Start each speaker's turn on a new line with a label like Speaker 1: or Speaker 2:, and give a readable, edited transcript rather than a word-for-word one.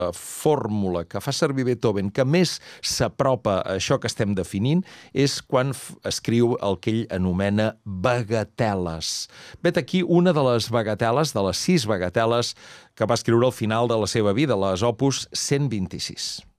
Speaker 1: fórmula que fa servir Beethoven, que més s'apropa a això que estem definint, és quan escriu el que ell anomena bagateles. Vet aquí una de les bagateles, de les 6 bagateles que va escriure al final de la seva vida, les opus 126.